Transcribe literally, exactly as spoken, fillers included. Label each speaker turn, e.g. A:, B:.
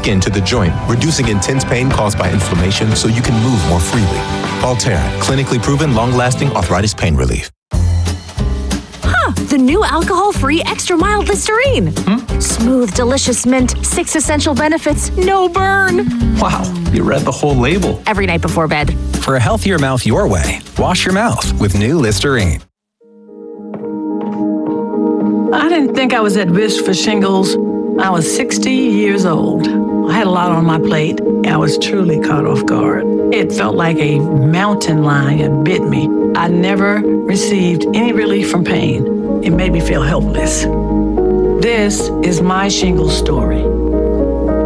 A: skin to the joint, reducing intense pain caused by inflammation so you can move more freely. Voltaren, clinically proven long-lasting arthritis pain relief.
B: The new alcohol-free extra mild Listerine.
C: Hmm?
B: Smooth, delicious mint, six essential benefits, no burn.
C: Wow, you read the whole label.
B: Every night before bed.
D: For a healthier mouth your way, wash your mouth with new Listerine.
E: I didn't think I was at risk for shingles. I was sixty years old. I had a lot on my plate. I was truly caught off guard. It felt like a mountain lion bit me. I never received any relief from pain. It made me feel helpless. This is my shingles story.